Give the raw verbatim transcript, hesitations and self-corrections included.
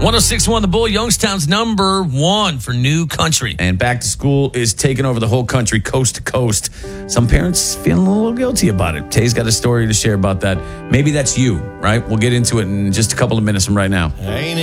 one oh six point one The Bull, Youngstown's number one for new country. And back to school is taking over the whole country, coast to coast. Some parents feeling a little guilty about it. Tay's got a story to share about that. Maybe that's you, right? We'll get into it in just a couple of minutes from right now. Ain't